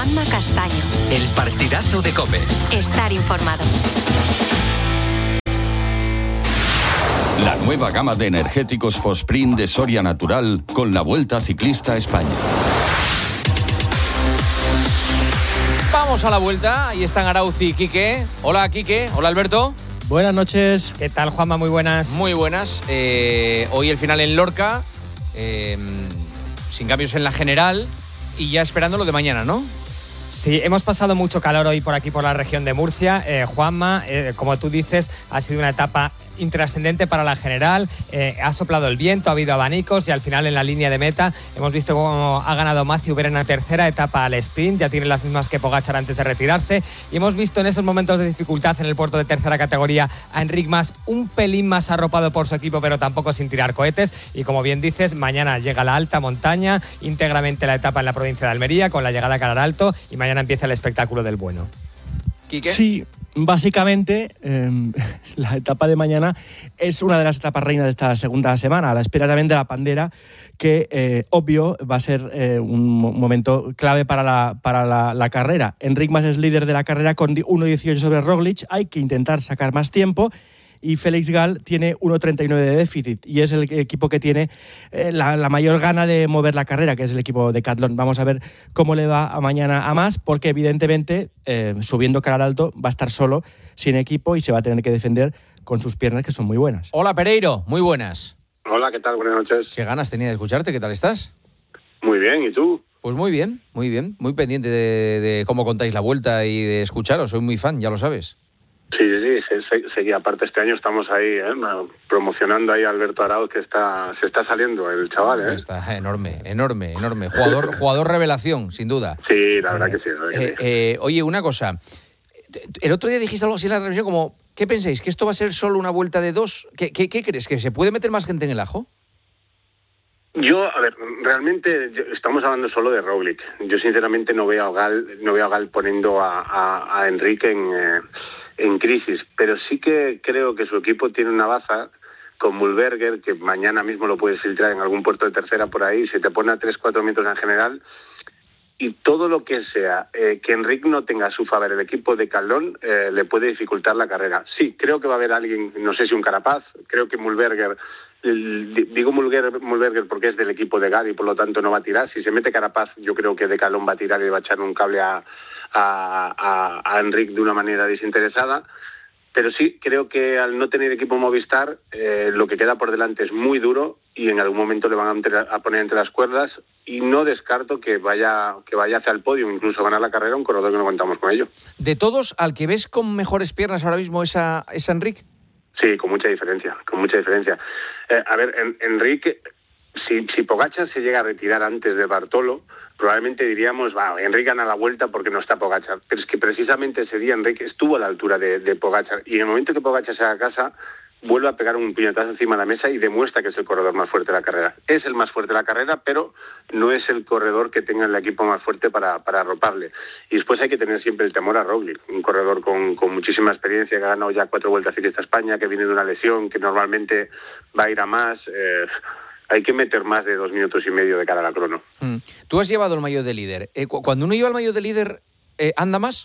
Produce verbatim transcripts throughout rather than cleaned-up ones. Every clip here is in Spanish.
Juanma Castaño. El partidazo de COPE. Estar informado. La nueva gama de energéticos Fosprint de Soria Natural con la Vuelta Ciclista a España. Vamos a la vuelta, ahí están Arauz y Quique. Hola Quique, hola Alberto. Buenas noches. ¿Qué tal, Juanma? Muy buenas. Muy buenas. Eh, hoy el final en Lorca, eh, sin cambios en la general y ya esperando lo de mañana, ¿no? Sí, hemos pasado mucho calor hoy por aquí, por la región de Murcia. Eh, Juanma, eh, como tú dices, ha sido una etapa intrascendente para la general. Eh, ha soplado el viento, ha habido abanicos y al final en la línea de meta hemos visto cómo ha ganado Matthew Vera en la tercera etapa al sprint. Ya tiene las mismas que Pogačar antes de retirarse. Y hemos visto en esos momentos de dificultad en el puerto de tercera categoría a Enric Mas un pelín más arropado por su equipo, pero tampoco sin tirar cohetes. Y como bien dices, mañana llega la alta montaña, íntegramente la etapa en la provincia de Almería, con la llegada a Calar Alto, y mañana empieza el espectáculo del bueno. ¿Quique? Sí. Básicamente, eh, la etapa de mañana es una de las etapas reinas de esta segunda semana, a la espera también de la Pandera, que, eh, obvio, va a ser eh, un momento clave para la, para la, la carrera. Enric Mas es líder de la carrera con uno dieciocho sobre Roglic, hay que intentar sacar más tiempo, y Félix Gall tiene uno treinta y nueve de déficit y es el equipo que tiene eh, la, la mayor gana de mover la carrera, que es el equipo de Decathlon. Vamos a ver cómo le va a mañana a Mas, porque evidentemente eh, subiendo Calar Alto va a estar solo, sin equipo, y se va a tener que defender con sus piernas, que son muy buenas. Hola Pereiro, muy buenas. Hola, ¿qué tal? Buenas noches. Qué ganas tenía de escucharte, ¿qué tal estás? Muy bien, ¿y tú? Pues muy bien, muy bien, muy pendiente de, de cómo contáis la vuelta y de escucharos, soy muy fan, ya lo sabes. Sí, sí, sí, sí, aparte este año estamos ahí ¿eh? promocionando ahí a Alberto Arauz, que está se está saliendo el chaval. ¿eh? Está enorme, enorme, enorme. Jugador jugador revelación, sin duda. Sí, la verdad que sí. La verdad eh, que sí. Eh, oye, una cosa. El otro día dijiste algo así en la revisión como, ¿qué pensáis? ¿Que esto va a ser solo una vuelta de dos? ¿Qué, qué, qué crees? ¿Que se puede meter más gente en el ajo? Yo, a ver, realmente estamos hablando solo de Roglic. Yo sinceramente no veo a Gal, no veo a Gal poniendo a, a, a Enrique en... Eh, en crisis, pero sí que creo que su equipo tiene una baza con Mühlberger, que mañana mismo lo puedes filtrar en algún puerto de tercera por ahí, se te pone a tres cuatro metros en general, y todo lo que sea eh, que Enric no tenga a su favor el equipo de Calón eh, le puede dificultar la carrera. Sí, creo que va a haber alguien, no sé si un Carapaz, creo que Mühlberger, digo Mühlberger porque es del equipo de Gad y por lo tanto no va a tirar. Si se mete Carapaz, yo creo que de Calón va a tirar y va a echar un cable a A, a, a Enric de una manera desinteresada, pero sí creo que al no tener equipo Movistar eh, lo que queda por delante es muy duro y en algún momento le van a, entre, a poner entre las cuerdas, y no descarto que vaya que vaya hacia el podio, incluso ganar la carrera, un corredor que no contamos con ello. De todos, ¿al que ves con mejores piernas ahora mismo es a, es a Enric? Sí, con mucha diferencia, con mucha diferencia. Eh, a ver, en, Enric, si, si Pogačar se llega a retirar antes de Bartolo, probablemente diríamos, va, Enric gana la vuelta porque no está Pogačar. Pero es que precisamente ese día Enric estuvo a la altura de, de Pogačar. Y en el momento que Pogačar se haga a casa, vuelve a pegar un puñetazo encima de la mesa y demuestra que es el corredor más fuerte de la carrera. Es el más fuerte de la carrera, pero no es el corredor que tenga el equipo más fuerte para, para arroparle. Y después hay que tener siempre el temor a Roglic, un corredor con, con muchísima experiencia, que ha ganado ya cuatro vueltas ciclistas a España, que viene de una lesión, que normalmente va a ir a más... Eh, hay que meter más de dos minutos y medio de cara a la crono. Mm. Tú has llevado el maillot de líder. Eh, cuando uno lleva el maillot de líder, eh, ¿anda más?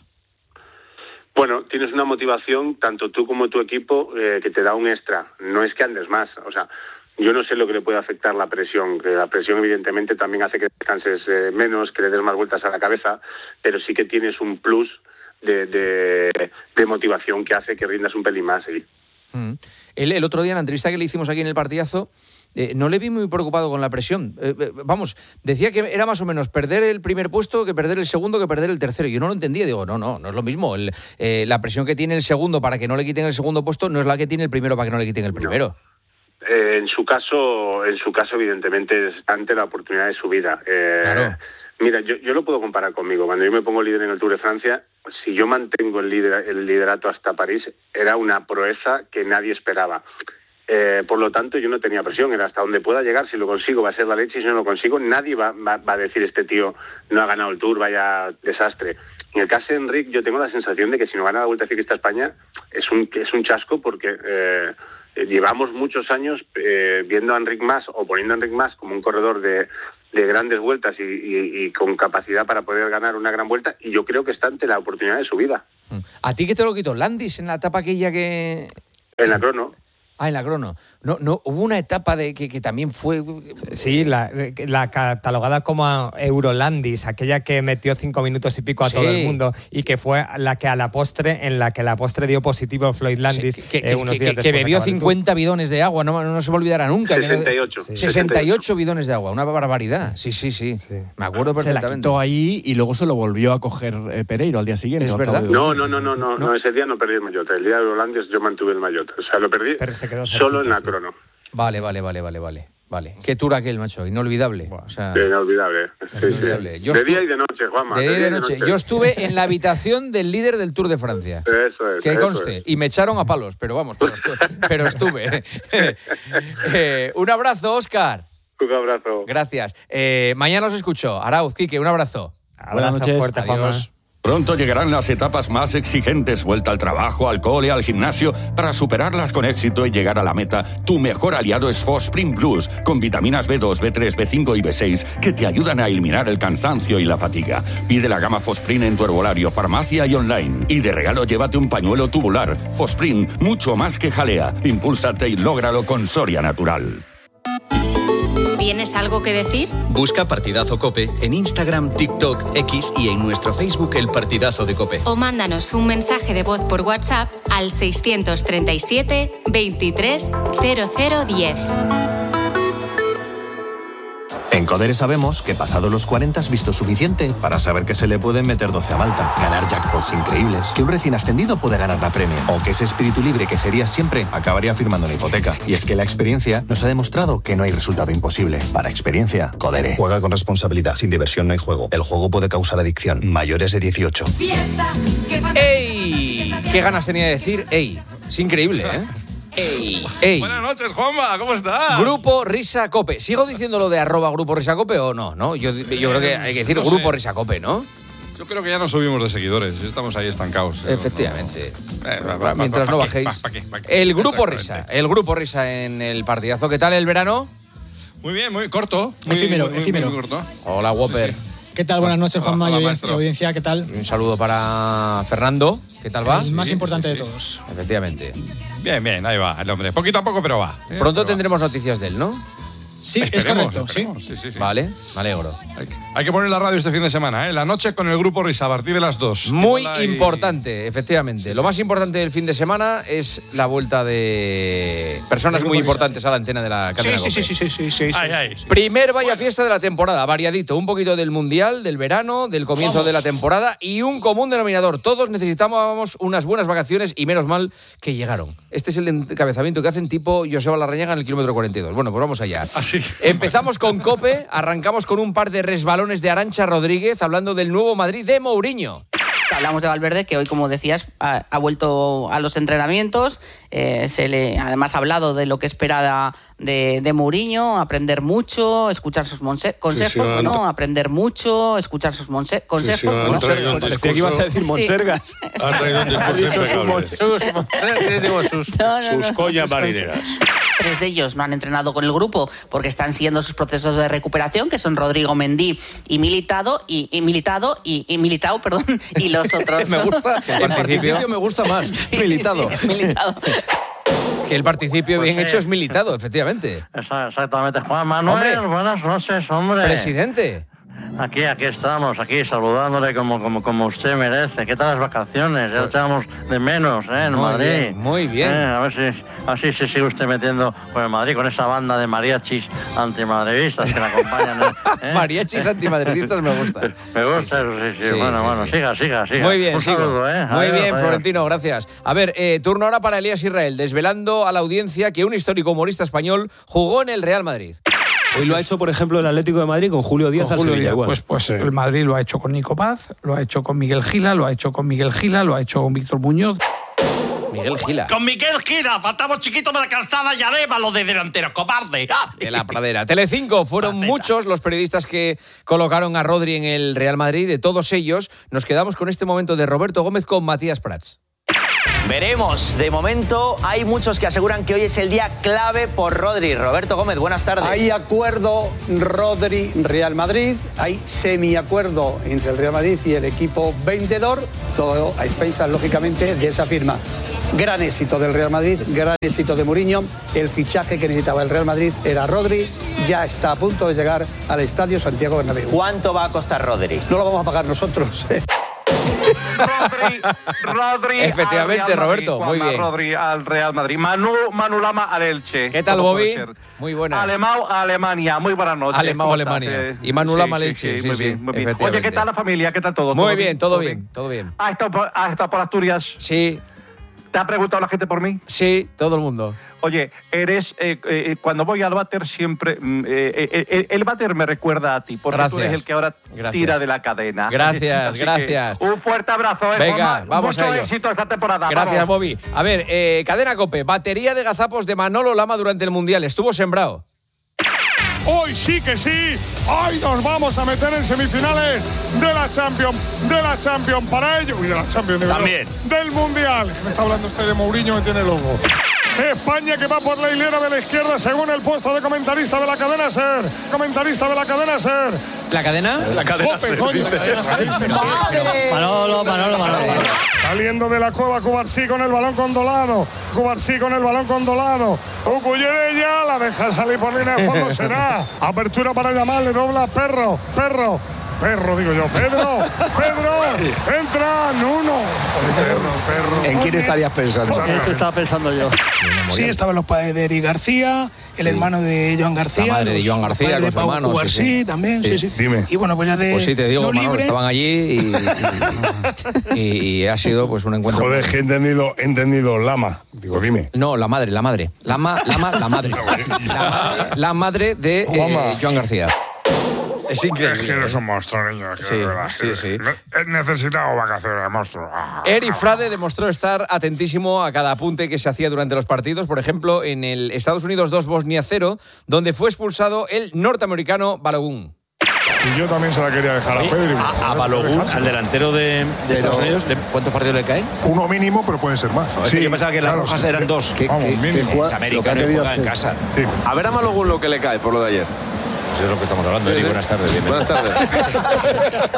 Bueno, tienes una motivación, tanto tú como tu equipo, eh, que te da un extra. No es que andes más. O sea, yo no sé lo que le puede afectar la presión. Que la presión, evidentemente, también hace que descanses eh, menos, que le des más vueltas a la cabeza, pero sí que tienes un plus de, de, de motivación que hace que rindas un pelín más. ¿Sí? Mm. El, el otro día, en la entrevista que le hicimos aquí en el partidazo, Eh, no le vi muy preocupado con la presión. Eh, eh, vamos, decía que era más o menos perder el primer puesto que perder el segundo que perder el tercero. Yo no lo entendía. Digo, no, no, no es lo mismo. El, eh, la presión que tiene el segundo para que no le quiten el segundo puesto no es la que tiene el primero para que no le quiten el primero. No. Eh, en su caso, en su caso, evidentemente, es ante la oportunidad de su vida. Eh, claro. Mira, yo, yo lo puedo comparar conmigo. Cuando yo me pongo líder en el Tour de Francia, si yo mantengo el, lider, el liderato hasta París, era una proeza que nadie esperaba. Eh, por lo tanto, yo no tenía presión, era hasta donde pueda llegar. Si lo consigo va a ser la leche, y si no lo consigo nadie va, va, va a decir este tío no ha ganado el Tour, vaya desastre. En el caso de Enric, yo tengo la sensación de que si no gana la Vuelta Ciclista a España es un, es un chasco, porque eh, llevamos muchos años eh, viendo a Enric Mas o poniendo a Enric Mas como un corredor de, de grandes vueltas y, y, y con capacidad para poder ganar una gran vuelta, y yo creo que está ante la oportunidad de su vida. ¿A ti qué te lo quitó? ¿Landis en la etapa aquella que...? En la crono. Ah, en la crono. No, no, hubo una etapa de que, que también fue... Sí, la, la catalogada como Eurolandis, aquella que metió cinco minutos y pico a sí. todo el mundo, y que fue la que a la postre, en la que a la postre dio positivo Floyd Landis. Sí, que, que, eh, unos que, días que, que bebió cincuenta tú. bidones de agua, no, no se me olvidará nunca. sesenta y ocho. Que no, sí. sesenta y ocho bidones de agua, una barbaridad. Sí, sí, sí. sí. Me acuerdo perfectamente. Se la quitó ahí y luego se lo volvió a coger eh, Pereiro al día siguiente. Es verdad. No, no, no, no, no, no, ese día no perdí el maillot. El día de Eurolandis yo mantuve el maillot. O sea, lo perdí Pero se quedó cerquita, solo en la sí. crono. Vale, vale, vale, vale, vale. Vale. Qué tour aquel, macho, inolvidable. O sea, sí, inolvidable. Es inolvidable. Sí, sí. Yo de estuve, día y de noche, Juanma. De día y de noche. Yo estuve en la habitación del líder del Tour de Francia. Eso es. Que eso conste. es. Y me echaron a palos, pero vamos, pero estuve. Pero estuve. eh, un abrazo, Óscar. Un abrazo. Gracias. Eh, mañana os escucho. Arauz, Quique, un abrazo. Abrazo fuerte, Juanma. Pronto llegarán las etapas más exigentes, vuelta al trabajo, al cole, al gimnasio. Para superarlas con éxito y llegar a la meta, tu mejor aliado es Fosprint Plus, con vitaminas B dos, B tres, B cinco y B seis que te ayudan a eliminar el cansancio y la fatiga. Pide la gama Fosprint en tu herbolario, farmacia y online. Y de regalo llévate un pañuelo tubular. Fosprint, mucho más que jalea. Impúlsate y lógralo con Soria Natural. ¿Tienes algo que decir? Busca Partidazo COPE en Instagram, TikTok, X y en nuestro Facebook El Partidazo de COPE. O mándanos un mensaje de voz por WhatsApp al seiscientos treinta y siete, veintitrés, cero cero diez. En Codere sabemos que pasado los cuarenta has visto suficiente para saber que se le pueden meter doce a Malta, ganar jackpots increíbles, que un recién ascendido puede ganar la Premier, o que ese espíritu libre que sería siempre acabaría firmando la hipoteca. Y es que la experiencia nos ha demostrado que no hay resultado imposible. Para experiencia, Codere. Juega con responsabilidad. Sin diversión no hay juego. El juego puede causar adicción. Mayores de dieciocho. ¡Ey! ¿Qué ganas tenía de decir? ¡Ey! Es increíble, ¿eh? ¡Ey! ¡Ey! Buenas noches, Juanma, ¿cómo estás? Grupo Risa Cope. ¿Sigo diciendo lo de arroba Grupo Risa Cope o no? ¿No? Yo, yo creo que hay que decir no Grupo sé. Risa Cope, ¿no? Yo creo que ya no subimos de seguidores, estamos ahí estancados. Efectivamente. No, no. Eh, pa, pa, Mientras pa, no pa, bajéis. pa, pa, pa, pa, pa, El Grupo Risa. Exactamente. El Grupo Risa en el partidazo. ¿Qué tal el verano? Muy bien, muy corto. Muy, Efímero, muy, efímero. Muy corto. Hola, Whopper. Sí, sí. ¿Qué tal? Buenas noches, Juanma Hola, y maestro. audiencia, ¿qué tal? Un saludo para Fernando. ¿Qué tal va? El más Sí, importante sí, de sí. todos. Efectivamente. Bien, bien, ahí va el hombre. Poquito a poco, pero va. ¿eh? Pronto Pero va. tendremos noticias de él, ¿no? Sí, es Esperemos, correcto, sí. esperemos. Sí, sí, sí. Vale, me alegro. Hay, hay que poner la radio este fin de semana, ¿eh? La noche con el Grupo Risa, a partir de las dos. Muy Hola y- importante, efectivamente. Lo más importante del fin de semana es la vuelta de personas muy importantes a la antena de la cadena Sí, sí, COPE. sí, sí, sí, sí, sí. Ay, ay. Primer vaya fiesta de la temporada, variadito, un poquito del mundial, del verano, del comienzo de la temporada y un común denominador. Todos necesitábamos unas buenas vacaciones y menos mal que llegaron. Este es el encabezamiento que hacen tipo Joseba Larrañaga en el kilómetro cuarenta y dos. Bueno, pues vamos allá. Así. Empezamos con COPE, arrancamos con un par de resbalones de Arantxa Rodríguez hablando del nuevo Madrid de Mourinho. Hablamos de Valverde, que hoy, como decías, ha, ha vuelto a los entrenamientos. Eh, se le, además, ha hablado de lo que espera de, de Mourinho, aprender mucho, escuchar sus monse- consejos, Sí, sí, ¿no? Aprender mucho, escuchar sus monse- consejos. sí, han ¿no? traído un Parecía que ibas a decir Sí. Monsergas. Ha traído un discurso impecable. sus, No, no, Sus no, collas sus marineras. Tres de ellos no han entrenado con el grupo porque están siguiendo sus procesos de recuperación, que son Rodrigo Mendy y Militado y, y Militado y, y Militao, perdón, y los otros. Me gusta, el participio me gusta más, Sí, militado. sí, Militado. Que el participio bien hecho es militado, efectivamente. Exactamente, Juan Manuel, Hombre. buenas noches, hombre. Presidente. Aquí, aquí estamos, aquí saludándole como, como, como usted merece. ¿Qué tal las vacaciones? Ya lo echamos de menos, ¿eh? En Muy Madrid. bien, muy bien. Eh, a ver si así se sigue usted metiendo con el Madrid, con esa banda de mariachis antimadridistas que la acompañan. ¿eh? Mariachis antimadridistas me gusta. Me gusta, Sí, sí, sí. sí. Sí, bueno, sí, bueno, sí. siga, siga, siga. Muy bien, Un sigo. saludo, ¿eh? Muy Adiós, bien, adiós. Florentino, gracias. A ver, eh, turno ahora para Elías Israel, desvelando a la audiencia que un histórico humorista español jugó en el Real Madrid. Hoy lo ha hecho, por ejemplo, el Atlético de Madrid con Julio Díaz al Julio Sevilla. Díaz, igual. pues, pues el Madrid lo ha hecho con Nico Paz, lo ha hecho con Miguel Gila, lo ha hecho con Miguel Gila, lo ha hecho con Víctor Muñoz. Miguel Gila. Con Miguel Gira, faltamos chiquito de la calzada y Arévalo de delantero, cobarde. De la pradera. Telecinco, fueron Pradera. muchos los periodistas que colocaron a Rodri en el Real Madrid. De todos ellos, nos quedamos con este momento de Roberto Gómez con Matías Prats. Veremos. De momento hay muchos que aseguran que hoy es el día clave por Rodri. Roberto Gómez, buenas tardes. Hay acuerdo Rodri-Real Madrid, hay semiacuerdo entre el Real Madrid y el equipo vendedor, todo a expensas, lógicamente, de esa firma. Gran éxito del Real Madrid, gran éxito de Mourinho. El fichaje que necesitaba el Real Madrid era Rodri, ya está a punto de llegar al Estadio Santiago Bernabéu. ¿Cuánto va a costar Rodri? No lo vamos a pagar nosotros. Rodri, Rodri Efectivamente, Roberto, muy bien. Rodri al Real Madrid. Manu, Manu Lama al Elche. ¿Qué tal, Bobby? Muy buenas. Alemão a Alemania. Muy buenas noches. Alemão a Alemania. Y Manu Lama al Elche. Sí, Sí, muy sí, bien, muy bien. efectivamente. Oye, ¿qué tal la familia? ¿Qué tal todo? Muy ¿Todo bien, todo ¿Todo bien, todo bien. ¿Has estado, por, has estado por Asturias? Sí. ¿Te ha preguntado la gente por mí? Sí, todo el mundo. Oye, eres eh, eh, cuando voy al váter siempre mm, eh, eh, eh, el váter me recuerda a ti porque Gracias. tú eres el que ahora Gracias. tira de la cadena. Gracias, Así que gracias. un fuerte abrazo, eh, Venga, Juanma. vamos Mucho a ello. éxito esta temporada. Gracias, vamos. Bobby. A ver, eh, Cadena COPE, batería de gazapos de Manolo Lama durante el Mundial. Estuvo sembrado. Hoy sí que sí, hoy nos vamos a meter en semifinales de la Champions, de la Champions para ello y de la Champions de También. verdad, del Mundial. Me está hablando usted de Mourinho, me tiene loco. España que va por la hilera de la izquierda según el puesto de comentarista de la cadena SER. Comentarista de la cadena SER. ¿La cadena? La cadena Jope, SER, coño, dice. la cadena SER. ¡Madre! Manolo, Manolo, Manolo. Saliendo de la cueva, Cubarsí con el balón con Dolano. Cubarsí con el balón con Dolano. Ucuyerella la deja salir por línea de fondo. Será apertura para llamarle, dobla Perro. Perro. Perro, digo yo. Pedro. Pedro. Entran uno. Perro, perro. ¿En quién estarías pensando? Eso estaba pensando yo. Sí, estaban los padres de Eric García, el hermano de Joan García. La madre de los- Joan los García padres con de su Pau hermano, sí, Cubarsí sí. también, sí, sí. Dime. Y bueno, pues ya de Pues sí, te digo, no Manolo, libre. estaban allí y, y, y ha sido pues un encuentro. Joder, que he entendido, he entendido Lama. Digo, dime. No, la madre, la madre. Lama, Lama, la madre. La madre, la madre de eh, Joan García. Es increíble. Es que eres un monstruo, niño. es que Sí, de verdad, sí, sí. He necesitado vacaciones, monstruo. Ah. Eri Frade demostró estar atentísimo a cada apunte que se hacía durante los partidos. Por ejemplo, en el Estados Unidos dos, Bosnia cero, donde fue expulsado el norteamericano Balogun. Y yo también se la quería dejar ¿Sí? a Pedri. A, a Balogun, al delantero de, de Estados Unidos, ¿le- ¿cuántos partidos le caen? Uno mínimo, pero puede ser más. Es que yo pensaba que las rojas eran dos. Que, Vamos, mínimo. Es americano y juega en casa. Sí. A ver a Balogun lo que le cae por lo de ayer. Pues es lo que estamos hablando. Eri, buenas tardes. Bienvenido. Buenas tardes.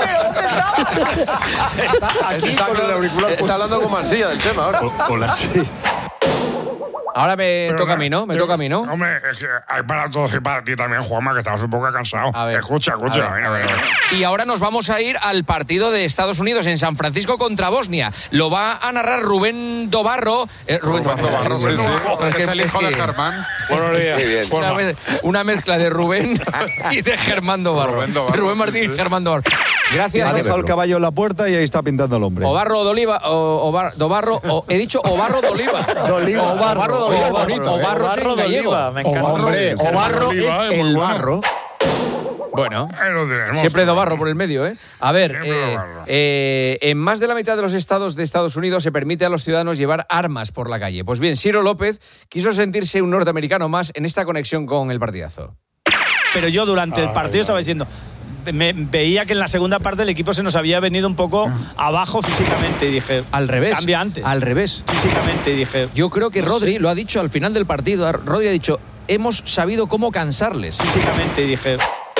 Aquí está, con el auricular está puesto. hablando con Marsilla del tema ahora. Hola, sí. Ahora me Pero, toca o a mí, ¿no? Me yo- toca a mí, ¿no? Hombre, es que hay para todos y para ti también, Juanma, que estabas un poco cansado. A ver, escucha, escucha. a ver, mira, a ver, mira. a ver. Y ahora nos vamos a ir al partido de Estados Unidos en San Francisco contra Bosnia. Lo va a narrar Rubén Dobarro. Eh, Rubén Dobarro, sí, sí. Es que Es el hijo es de que- Germán. Buenos días. Muy bien. Una, mez- una mezcla de Rubén y de Germán Dobarro. Rubén Dobarro, Rubén sí, Martín sí. y Germán Dobarro. Gracias. Ha dejado el caballo en la puerta y ahí está pintando el hombre. Obarro de Oliva, o, Obar- Dobarro, o, he dicho Obarro de Oliva. Oliva. Obarro, Obarro de Oliva, Obarro, bonito, ¿eh? Obarro es en Obarro de gallego. Oliva, me encanta. Obarro, Hombre, sí, Obarro Oliva, es eh, muy el bueno. barro. Bueno. Ahí lo tenemos. Siempre Dobarro por el medio, ¿eh? A ver, Siempre eh, Dobarro. eh, en más de la mitad de los estados de Estados Unidos se permite a los ciudadanos llevar armas por la calle. Pues bien, Ciro López quiso sentirse un norteamericano más en esta conexión con el partidazo. Pero yo durante el Ay, partido ay. estaba diciendo, me, veía que en la segunda parte el equipo se nos había venido un poco abajo físicamente y dije, Al revés. cambia antes. Al revés. Físicamente y dije, Yo creo que no Rodri sé. lo ha dicho al final del partido. Rodri ha dicho, hemos sabido cómo cansarles. físicamente y dije,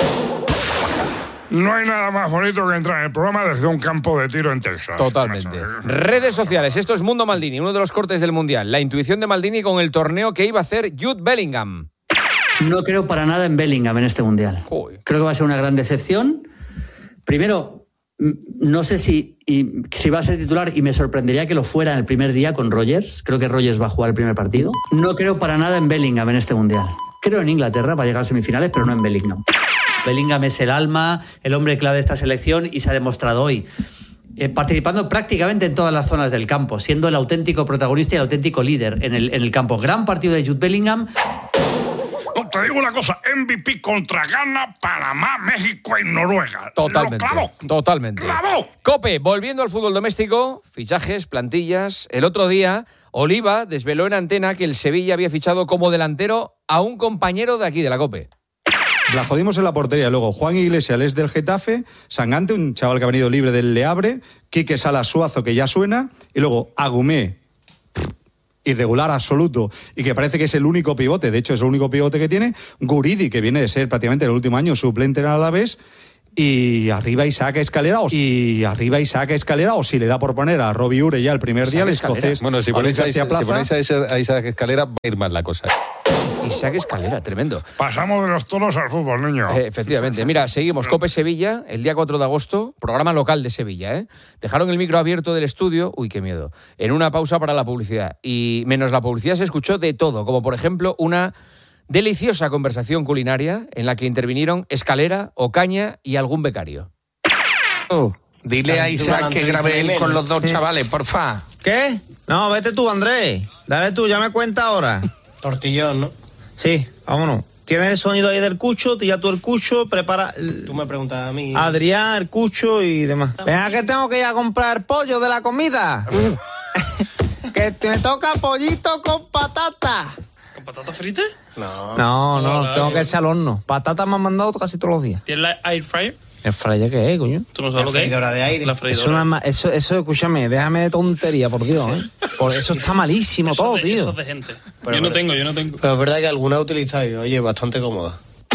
No hay nada más bonito que entrar en el programa desde un campo de tiro en Texas. Totalmente. Redes sociales. Esto es Mundo Maldini, uno de los cortes del Mundial. La intuición de Maldini con el torneo que iba a hacer Jude Bellingham. No creo para nada en Bellingham en este Mundial. Joder. Creo que va a ser una gran decepción. Primero, m- no sé si, y- si va a ser titular y me sorprendería que lo fuera en el primer día con Rodgers. Creo que Rodgers va a jugar el primer partido. No creo para nada en Bellingham en este Mundial. Creo en Inglaterra, va a llegar a semifinales, pero no en Bellingham. Bellingham es el alma, el hombre clave de esta selección y se ha demostrado hoy. Eh, participando prácticamente en todas las zonas del campo, siendo el auténtico protagonista y el auténtico líder en el, en el campo. Gran partido de Jude Bellingham. No, te digo una cosa, M V P contra Ghana, Panamá, México y Noruega. Totalmente. Lo clavó. Totalmente. ¡Clavó! Cope, volviendo al fútbol doméstico, fichajes, plantillas. El otro día, Oliva desveló en antena que el Sevilla había fichado como delantero a un compañero de aquí, de la Cope. La jodimos en la portería. Luego, Juan Iglesias es del Getafe, Sangante, un chaval que ha venido libre del Le Havre, Quique Salas Suazo, que ya suena, y luego Agumé, irregular absoluto y que parece que es el único pivote, de hecho es el único pivote que tiene, Guridi, que viene de ser prácticamente el último año suplente en el Alavés, y arriba Isaac Escalera, o, y arriba Isaac Escalera, o si le da por poner a Robbie Ure ya el primer Isaac día, el Escalera. escocés. Bueno, si ponéis, a, García Isa- Plaza. si ponéis a, Isa- a Isaac Escalera, va a ir mal la cosa. Isaac Escalera, tremendo. Pasamos de los toros al fútbol, niño. Eh, efectivamente. Mira, seguimos. COPE Sevilla, el día cuatro de agosto, programa local de Sevilla, ¿eh? Dejaron el micro abierto del estudio, uy, qué miedo, en una pausa para la publicidad. Y menos la publicidad se escuchó de todo, como por ejemplo una deliciosa conversación culinaria en la que intervinieron Escalera, Ocaña y algún becario. Dile a Isaac que grabe él con los dos chavales, porfa. ¿Qué? No, vete tú, Andrés. Dale tú, ya me cuenta ahora. Tortillón, ¿no? Sí, vámonos. Tienes el sonido ahí del cucho, tira tú el cucho, prepara... Tú me preguntas a mí. Adrián, el cucho y demás. Venga, que tengo que ir a comprar pollo de la comida. Que te me toca pollito con patata. ¿Con patatas fritas? No. No, no, no tengo que echar al horno. Patatas me han mandado casi todos los días. ¿Tienes la air fryer? ¿El fryer qué es, coño? ¿Tú no sabes lo que es? freidora de aire. La Eso, freidora. no es ma- eso, eso, escúchame, déjame de tontería, por Dios, ¿eh? Por eso está malísimo Eso todo, de- tío. Eso es de gente. Pero yo no verdad- tengo, yo no tengo. Pero es verdad que alguna utilizáis, oye, bastante cómoda.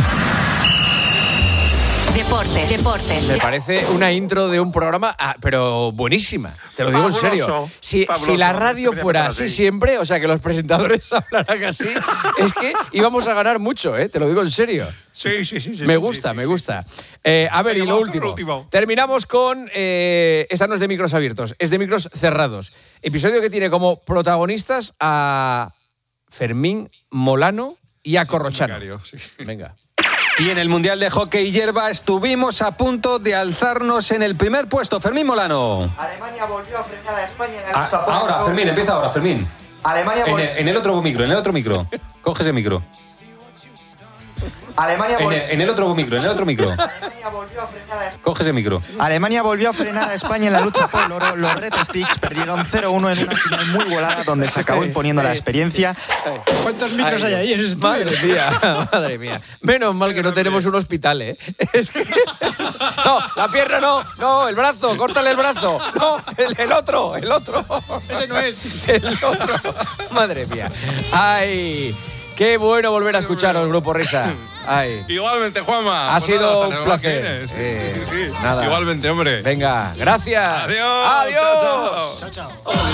Deportes, deportes. Me parece una intro de un programa, ah, pero buenísima. Te lo digo en serio. Fabuloso, Si, fabuloso. si la radio Quería fuera empezar así así. siempre, o sea, que los presentadores hablaran así, es que íbamos a ganar mucho, ¿eh? Te lo digo en serio. Sí, sí, sí. sí Me sí, gusta, sí, me sí, gusta. Eh, a ver, Venga, y lo vamos con último. lo último. Terminamos con... Eh, esta no es de micros abiertos, es de micros cerrados. Episodio que tiene como protagonistas a Fermín Molano y a Corrochano. Venga. Y en el Mundial de Hockey Hierba estuvimos a punto de alzarnos en el primer puesto. Fermín Molano. Alemania volvió a frenar a España en Ah, ahora, Fermín, empieza ahora, Fermín. Alemania En vol- el, en el otro micro, en el otro micro. Coge ese micro. Alemania En vol- el, en el otro micro, en el otro micro. Alemania volvió a frenar a Coge ese micro. Alemania volvió a frenar a España en la lucha por el oro. Los Red Sticks perdieron cero uno en una final muy volada donde se acabó imponiendo la experiencia. ¿Cuántos micros Ay, hay ahí en ese estudio? Madre mía, madre mía. Menos mal que no tenemos un hospital, ¿eh? Es que... No, la pierna no, no, el brazo, córtale el brazo. No, el, el otro, el otro. Ese no es. El otro. Madre mía. Ay, qué bueno volver a escucharos, Grupo Risa. Ay. Igualmente, Juanma. Ha Pues sido nada, hasta un las placer. relaciones. Eh, Sí, sí, sí. nada. Igualmente, hombre. Venga, gracias. Adiós. Adiós. Chao, chao. Chao, chao.